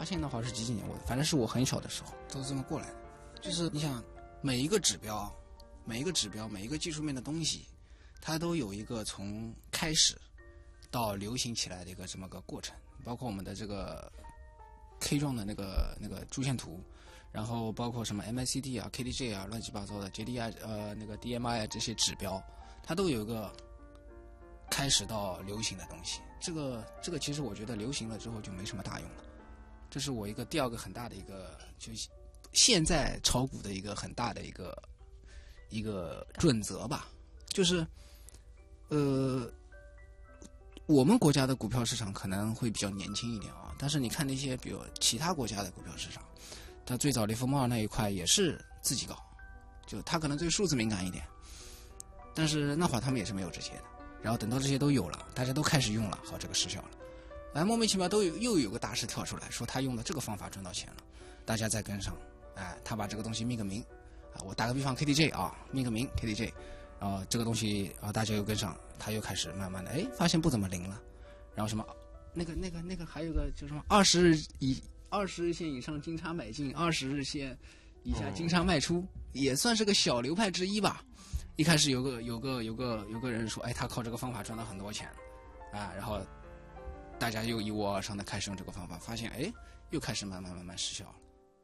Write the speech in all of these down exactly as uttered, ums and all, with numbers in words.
现的话是几几年，我反正是我很小的时候都是这么过来的。就是你想每一个指标，每一个指标，每一个技术面的东西，它都有一个从开始到流行起来的一个这么个过程，包括我们的这个 K 状的那个那个柱线图，然后包括什么 M A C D 啊、K D J 啊、乱七八糟的 J D I 呃那个 D M I 啊这些指标，它都有一个开始到流行的东西。这个这个其实我觉得流行了之后就没什么大用了。这是我一个第二个很大的一个，就现在炒股的一个很大的一个一个准则吧，就是呃，我们国家的股票市场可能会比较年轻一点啊，但是你看那些比如其他国家的股票市场，它最早雷锋帽那一块也是自己搞，就它可能对数字敏感一点，但是那会儿他们也是没有这些的。然后等到这些都有了，大家都开始用了，好，这个失效了。哎，莫名其妙都有又有个大师跳出来说他用的这个方法赚到钱了，大家再跟上。哎，他把这个东西命个名啊，我打个比方 K D J 啊，命个名 K D J， 然后这个东西啊大家又跟上，他又开始慢慢的哎发现不怎么灵了，然后什么那个那个那个还有个就是什么二十日以二十日线以上金叉买进，二十日线以下金叉卖出，也算是个小流派之一吧。一开始有个有个有个有个人说，哎，他靠这个方法赚到很多钱，啊，然后大家又一窝而上的开始用这个方法，发现哎，又开始慢慢慢慢失效了。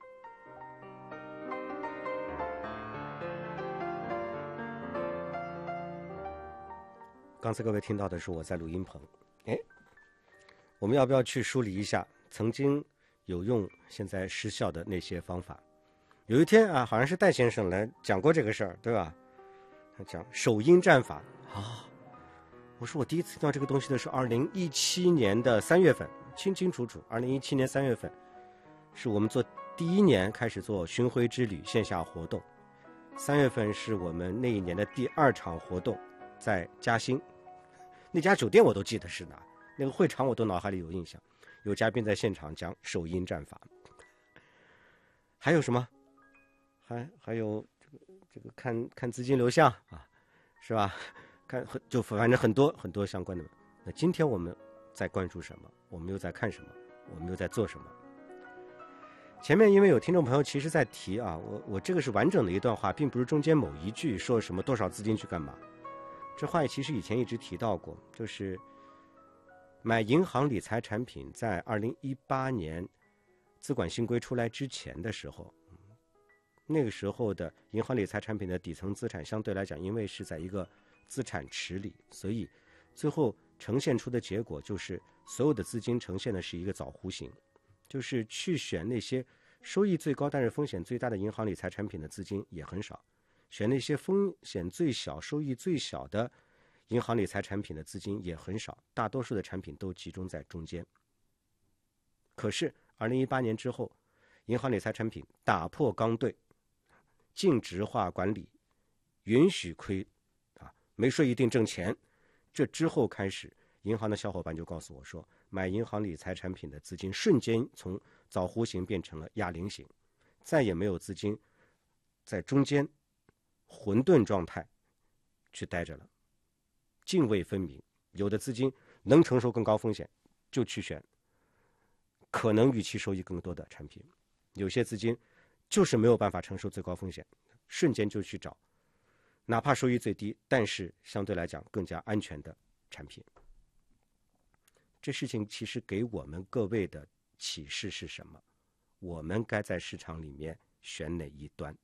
刚才各位听到的是我在录音棚，哎，我们要不要去梳理一下曾经有用现在失效的那些方法？有一天啊，好像是戴先生来讲过这个事儿，对吧？他讲首因战法啊，我说我第一次听到这个东西的是二零一七年的三月份，清清楚楚。二零一七年三月份，是我们做第一年开始做巡回之旅线下活动。三月份是我们那一年的第二场活动，在嘉兴，那家酒店我都记得是哪，那个会场我都脑海里有印象。有嘉宾在现场讲首因战法，还有什么？还还有。这个看看资金流向啊，是吧？看就反正很多很多相关的。那今天我们在关注什么？我们又在看什么？我们又在做什么？前面因为有听众朋友其实在提啊，我我这个是完整的一段话，并不是中间某一句说什么多少资金去干嘛。这话其实以前一直提到过，就是买银行理财产品，在二零一八年资管新规出来之前的时候。那个时候的银行理财产品的底层资产相对来讲，因为是在一个资产池里，所以最后呈现出的结果就是所有的资金呈现的是一个枣弧形，就是去选那些收益最高但是风险最大的银行理财产品的资金也很少，选那些风险最小收益最小的银行理财产品的资金也很少，大多数的产品都集中在中间。可是二零一八年之后，银行理财产品打破刚兑，净值化管理，允许亏啊，没税一定挣钱。这之后开始，银行的小伙伴就告诉我说，买银行理财产品的资金瞬间从枣弧形变成了哑铃形，再也没有资金在中间混沌状态去待着了，泾渭分明。有的资金能承受更高风险，就去选可能预期收益更多的产品；有些资金就是没有办法承受最高风险，瞬间就去找哪怕收益最低但是相对来讲更加安全的产品。这事情其实给我们各位的启示是什么？我们该在市场里面选哪一端？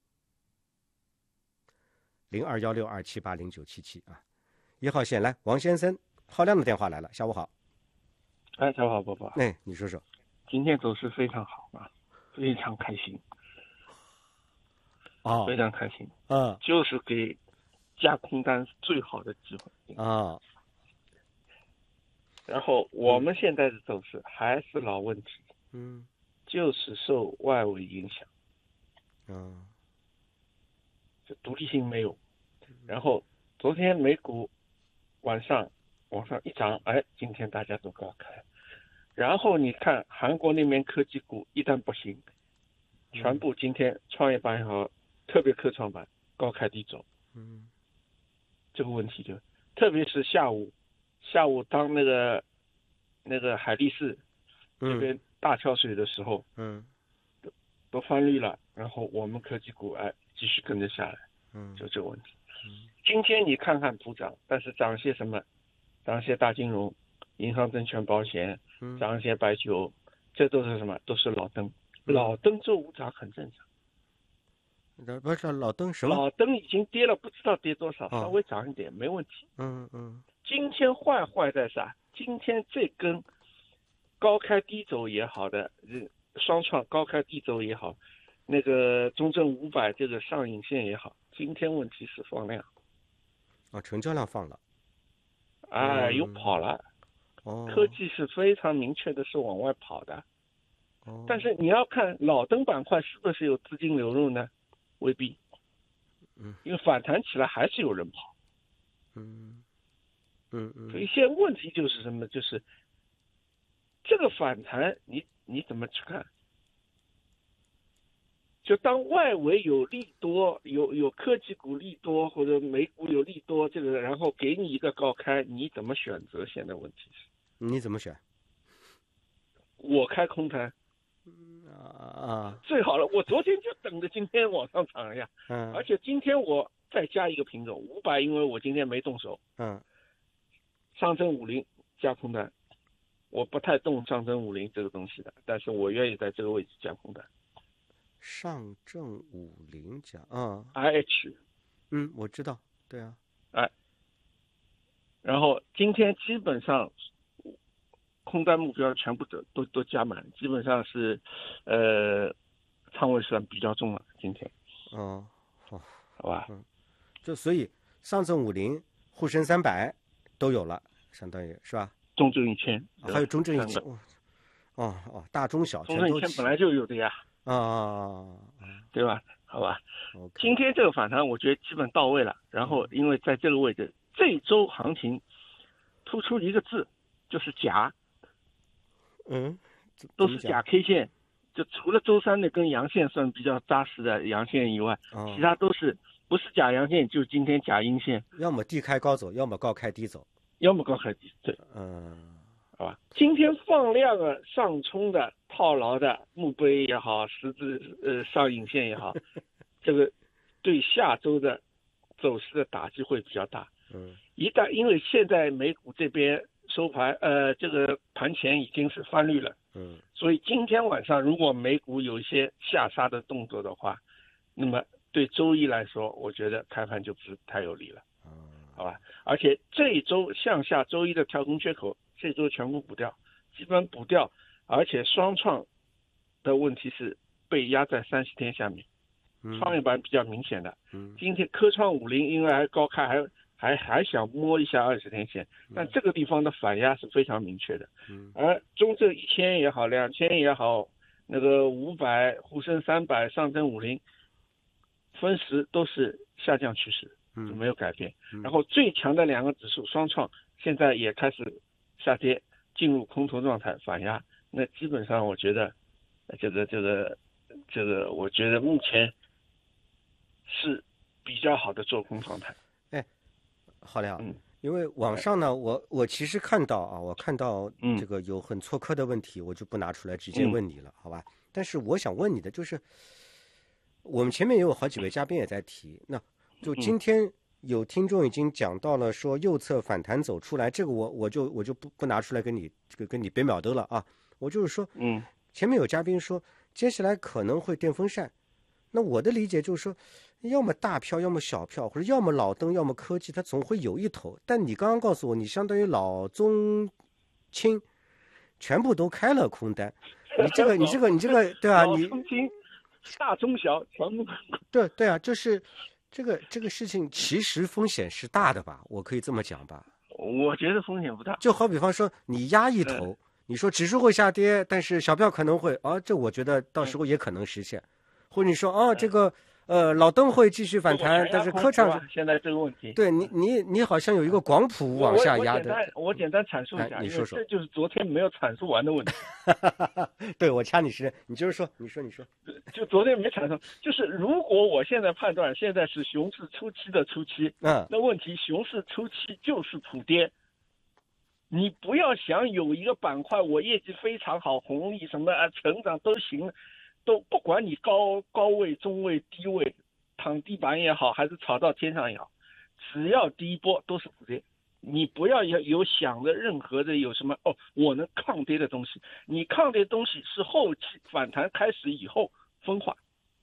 零二幺六二七八零九七七啊，一号线来，王先生，浩亮的电话来了，下午好。 哎，下午好，伯伯。 哎，你说说。 今天走势非常好啊，非常开心。 哦， 非常开心。 嗯， 就是给加空单最好的机会啊、哦。 然后我们现在的走势还是老问题， 嗯， 就是受外围影响， 嗯， 这独立性没有。然后昨天美股晚上往上一涨，哎，今天大家都高开。然后你看韩国那边科技股一旦不行，全部今天创业板也好，特别科创板高开低走。 嗯， 这个问题就特别是下午，下午当那个那个海力士这边大跳水的时候， 嗯都翻绿了，然后我们科技股哎继续跟着下来， 嗯就这个问题。 嗯今天你看看普涨，但是涨些什么？涨些大金融、银行、证券、保险， 嗯， 涨些白酒，这都是什么？都是老登。老登周五涨很正常。 老不是老登什么？ 老登已经跌了，不知道跌多少， 哦稍微涨一点没问题。 嗯嗯今天坏坏在啥？今天这根高开低走也好的，呃双创高开低走也好，那个中证五百这个上影线也好，今天问题是放量， 哦，成交量放了， 哎， 嗯又跑了。 哦， 科技是非常明确的是往外跑的， 哦， 但是你要看老登板块是不是有资金流入呢？未必， 嗯， 因为反弹起来还是有人跑。 嗯嗯嗯， 所以现在问题就是什么？就是这个反弹你，你怎么去看？就当外围有利多，有有科技股利多，或者美股有利多，这个然后给你一个高开，你怎么选择？现在问题是， 你怎么选？ 我开空单啊啊， 最好了。我昨天就等着今天往上涨呀， 嗯， 而且今天我再加一个品种五百，因为我今天没动手， 嗯上证五零加空单，我不太动上证五零这个东西的，但是我愿意在这个位置加空单。 上证五零加啊， I H， 嗯，我知道，对啊， 哎，然后今天基本上空单目标全部都都都加满，基本上是，呃，仓位算比较重了。今天， 哦，好， 好吧， 就所以上证五零、沪深三百都有了，相当于是吧？ 中证一千， 还有中证一千三，个哦哦哦，大中小中全都起证一千本来就有的呀， 啊啊啊对吧？好吧， ，OK， 今天这个反弹我觉得基本到位了。然后因为在这个位置，这周行情突出一个字，就是假， 嗯，怎都是怎么讲假 K 线。就除了周三那根阳线算比较扎实的阳线以外， 哦其他都是不是假阳线，就是今天假阴线， 要么低开高走，要么高开低走， 要么高开低。对， 嗯好吧。今天放量啊，上冲的、套牢的墓碑也好，十字呃上影线也好，这个对下周的走势的打击会比较大。 嗯一旦因为现在美股这边收盘，呃，这个盘前已经是翻绿了。 嗯所以今天晚上如果美股有一些下杀的动作的话，那么对周一来说，我觉得开盘就不是太有利了， 嗯好吧？而且这一周向下周一的跳空缺口，这周全部补掉，基本补掉，而且双创的问题是被压在三十天下面， 嗯创业板比较明显的。 嗯今天科创五零因为还高开，还还还想摸一下二十天线，但这个地方的反压是非常明确的。 嗯而中证一千也好，两千也好，那个五百、沪深三百、上证五零，分时都是下降趋势， 嗯就没有改变。 嗯然后最强的两个指数双创现在也开始下跌，进入空头状态反压。那基本上我觉得，呃这个这个这个，我觉得目前是比较好的做空状态。 好了， 嗯因为网上呢，我我其实看到啊，我看到嗯这个有很错科的问题，我就不拿出来直接问你了，好吧？但是我想问你的就是，我们前面也有好几位嘉宾也在提，那就今天有听众已经讲到了说右侧反弹走出来，这个我我就我就不不拿出来跟你这个跟你别秒兜了啊，我就是说， 嗯前面有嘉宾说接下来可能会电风扇，那我的理解就是说，要么大票，要么小票，或者要么老登，要么科技，它总会有一头。但你刚刚告诉我，你相当于老中青全部都开了空单，你这个你这个你这个对吧？ 老你中青大中小全部对对啊，就是这个这个事情其实风险是大的吧？我可以这么讲吧？ 我觉得风险不大。 就好比方说你压一头，你说指数会下跌，但是小票可能会啊，这我觉得到时候也可能实现。或者你说啊，这个呃老登会继续反弹，但是科创是现在这个问题， 对你你你好像有一个广谱往下压的。 我简单阐述一下， 你说说， 这就是昨天没有阐述完的问题。 对，我掐你时间，你就是说，你说你说， 就昨天没阐述，就是如果我现在判断现在是熊市初期的初期， 嗯， 那问题熊市初期就是普跌， 你不要想有一个板块我业绩非常好，红利什么啊成长都行，都不管你高高位、中位、低位，躺地板也好，还是炒到天上也好，只要第一波都是补跌。你不要有有想的任何的有什么哦，我能抗跌的东西，你抗跌的东西是后期反弹开始以后分化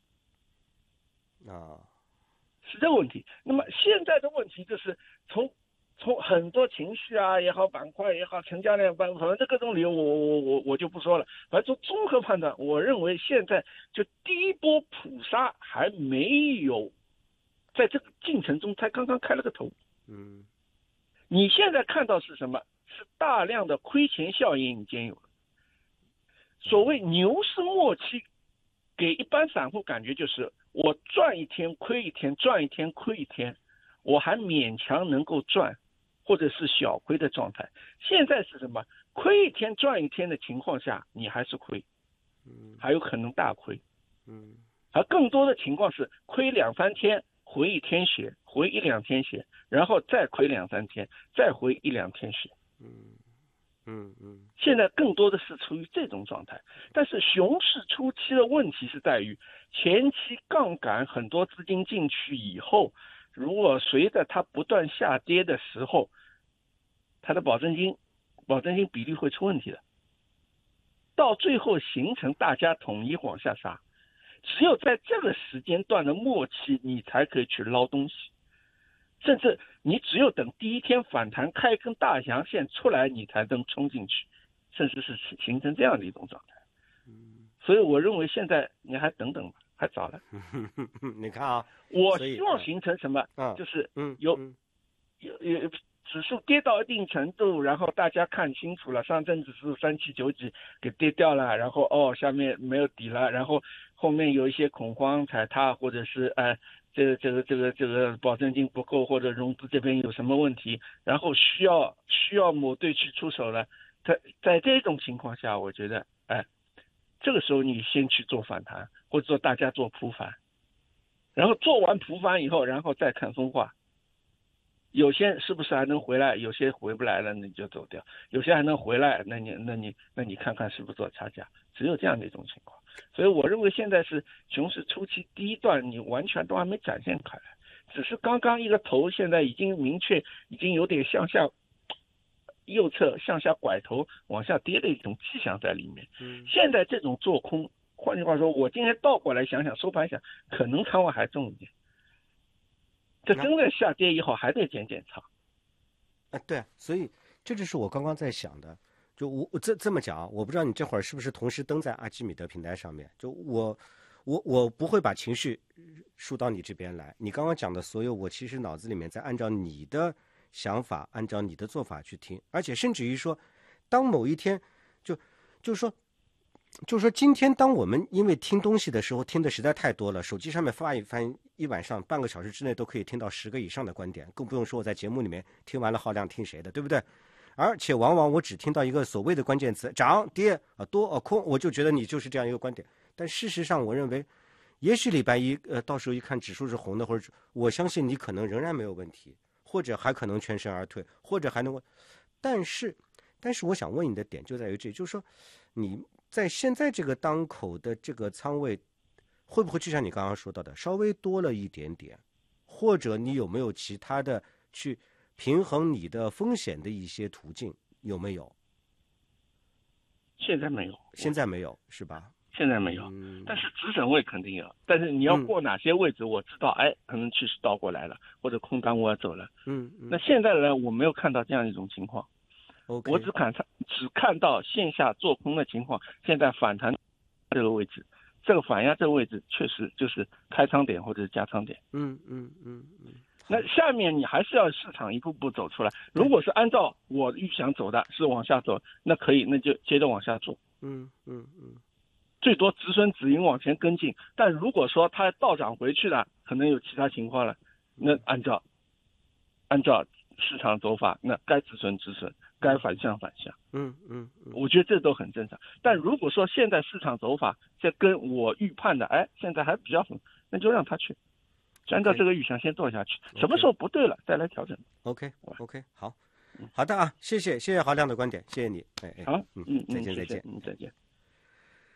啊， 是这个问题。那么现在的问题就是从从很多情绪啊也好，板块也好，成交量反正这各种理由我我我我就不说了。反正从综合判断，我认为现在就第一波普杀还没有在这个进程中才刚刚开了个头。 嗯。 你现在看到是什么？是大量的亏钱效应已经有了。所谓牛市末期，给一般散户感觉就是我赚一天亏一天，赚一天亏一天，我还勉强能够赚，或者是小亏的状态。现在是什么？亏一天赚一天的情况下，你还是亏，还有可能大亏。 嗯， 而更多的情况是亏两三天，回一天血，回一两天血，然后再亏两三天，再回一两天血。 嗯嗯嗯， 现在更多的是处于这种状态。但是熊市初期的问题是在于，前期杠杆很多资金进去以后，如果随着它不断下跌的时候，它的保证金保证金比例会出问题的，到最后形成大家统一往下杀。只有在这个时间段的末期，你才可以去捞东西，甚至你只有等第一天反弹开一根大阳线出来，你才能冲进去，甚至是形成这样的一种状态。所以我认为现在你还等等吧，还早了。 你看啊， 我希望形成什么？ 嗯、 就是嗯有有有指数跌到一定程度，然后大家看清楚了，上证指数三七九几给跌掉了，然后哦下面没有底了，然后后面有一些恐慌踩踏，或者是呃这个这个这个这个保证金不够，或者融资这边有什么问题，然后需要需要某队去出手了。在在这种情况下，我觉得哎，这个时候你先去做反弹，或者说大家做普反，然后做完普反以后，然后再看分化。有些是不是还能回来？有些回不来了，那你就走掉；有些还能回来，那你那你那你看看是不是做差价？只有这样的一种情况。所以我认为现在是熊市初期第一段，你完全都还没展现开来，只是刚刚一个头，现在已经明确，已经有点向下右侧向下拐头往下跌的一种迹象在里面。现在这种做空，换句话说，我今天倒过来想想，收盘想，可能仓位还重一点。这真的下跌以后还得减减仓， 啊，对，所以这就是我刚刚在想的。就我我这这么讲啊，我不知道你这会儿是不是同时登在阿基米德平台上面。就我我我不会把情绪输到你这边来。你刚刚讲的所有，我其实脑子里面在按照你的想法，按照你的做法去听，而且甚至于说，当某一天，就就是说。就是说，今天当我们因为听东西的时候听的实在太多了，手机上面翻一翻，一晚上半个小时之内都可以听到十个以上的观点，更不用说我在节目里面听完了浩亮听谁的，对不对？而且往往我只听到一个所谓的关键词涨跌啊多啊空，我就觉得你就是这样一个观点。但事实上，我认为，也许礼拜一呃到时候一看指数是红的，或者我相信你可能仍然没有问题，或者还可能全身而退，或者还能够，但是但是我想问你的点就在于这，就是说你。在现在这个当口的这个仓位，会不会就像你刚刚说到的，稍微多了一点点？或者你有没有其他的去平衡你的风险的一些途径？有没有？ 现在没有， 现在没有是吧？ 现在没有，嗯、但是止损位肯定有。但是你要过哪些位置，我知道，嗯、哎，可能趋势倒过来了，或者空单我要走了。嗯，嗯那现在呢，我没有看到这样一种情况。 Okay. 我只看只看到线下做空的情况，现在反弹这个位置，这个反压这个位置确实就是开仓点或者是加仓点。 嗯嗯嗯嗯。 那下面你还是要市场一步步走出来。如果是按照我预想走的，是往下走，那可以，那就接着往下做。 嗯嗯嗯。 最多止损止盈往前跟进，但如果说它倒涨回去了，可能有其他情况了，那按照按照市场走法，那该止损止损。该反向反向， 嗯嗯， 我觉得这都很正常。但如果说现在市场走法这跟我预判的，哎，现在还比较狠，那就让他去，就按照这个预想先做下去。Okay. 什么时候不对了再来调整。 OK OK 好， 好的啊，谢谢谢谢郝亮的观点，谢谢你，哎哎， 好， 嗯嗯再见再见。 谢谢嗯，再见。